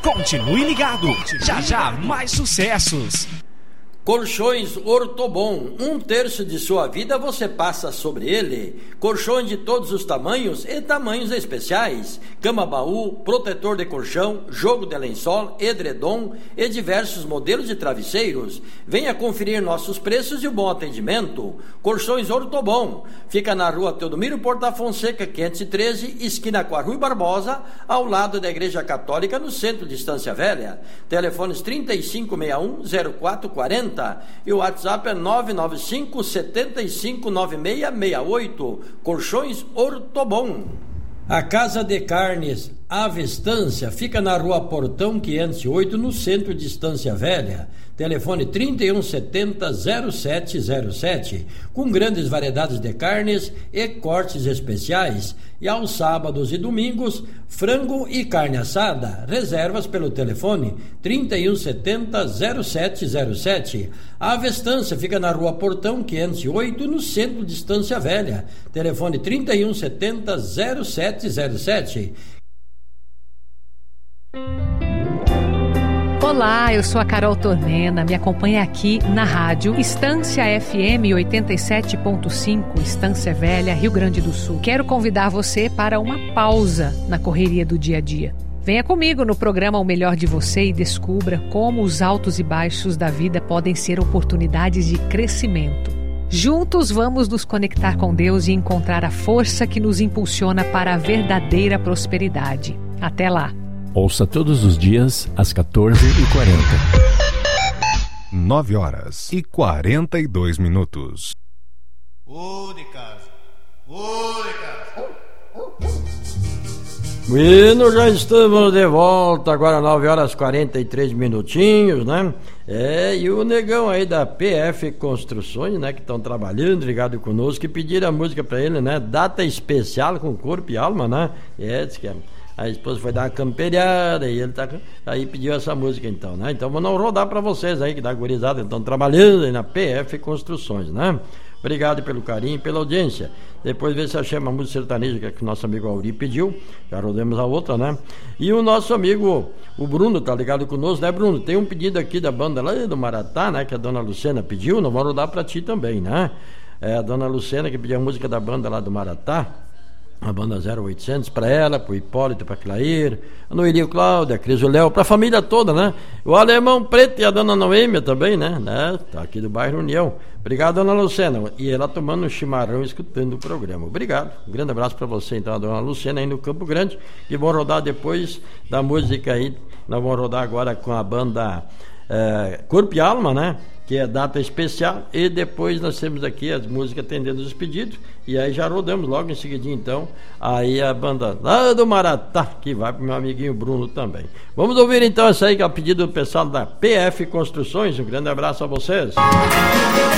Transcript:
Continue ligado, já já mais sucessos. Colchões Ortobon, 1/3 de sua vida você passa sobre ele. Colchões de todos os tamanhos e tamanhos especiais. Cama-baú, protetor de colchão, jogo de lençol, edredom e diversos modelos de travesseiros. Venha conferir nossos preços e o bom atendimento. Colchões Ortobon, fica na rua Teodomiro Porta Fonseca, 513, esquina com a Rui Barbosa, ao lado da Igreja Católica, no centro de Estância Velha. Telefones 3561-0440 e o WhatsApp é 995-759668. Colchões Ortobon. A Casa de Carnes Ave Estância fica na rua Portão 508, no centro de Estância Velha. Telefone 3170-0707, com grandes variedades de carnes e cortes especiais. E aos sábados e domingos, frango e carne assada. Reservas pelo telefone 3170-0707. A Ave Estância fica na rua Portão 508, no centro de Estância Velha. Telefone 3170-0707. Olá, eu sou a Carol Tornena, me acompanha aqui na rádio Estância FM 87.5, Estância Velha, Rio Grande do Sul. Quero convidar você para uma pausa na correria do dia a dia. Venha comigo no programa O Melhor de Você e descubra como os altos e baixos da vida podem ser oportunidades de crescimento. Juntos vamos nos conectar com Deus e encontrar a força que nos impulsiona para a verdadeira prosperidade. Até lá! Ouça todos os dias às 14h40. 9h42. Ô de casa, ô de casa. Bueno, já estamos de volta, agora 9h43, né? E o negão aí da PF Construções, né? Que estão trabalhando, ligado conosco, que pediram a música pra ele, né? Data especial com corpo e alma, né? Diz que a esposa foi dar uma camperiada e ele aí pediu essa música então, né? Então vou não rodar para vocês aí que da gurizada estão trabalhando aí na PF Construções, né? Obrigado pelo carinho e pela audiência. Depois vê se achei uma música sertaneja que o nosso amigo Auri pediu. Já rodamos a outra, né? E o nosso amigo, o Bruno, tá ligado conosco, né, Bruno? Tem um pedido aqui da banda lá do Maratá, né? Que a dona Luciana pediu, não vou rodar para ti também, né? É a dona Luciana que pediu a música da banda lá do Maratá. A banda 0800 para ela, pro Hipólito, pra Clair, a Noeli, o Cláudio, a Cris, o Léo, pra família toda, né? O Alemão Preto e a dona Noêmia também, né? Tá aqui do bairro União. Obrigado, dona Luciana. E ela tomando um chimarrão, escutando o programa. Obrigado. Um grande abraço para você, então, a dona Luciana aí no Campo Grande. E vão rodar depois da música aí. Nós vamos rodar agora com a banda Corpo e Alma, né? Que é data especial, e depois nós temos aqui as músicas atendendo os pedidos, e aí já rodamos logo em seguidinho então, aí a banda lá do Maratá, que vai pro meu amiguinho Bruno também. Vamos ouvir então essa aí que é o pedido do pessoal da PF Construções. Um grande abraço a vocês.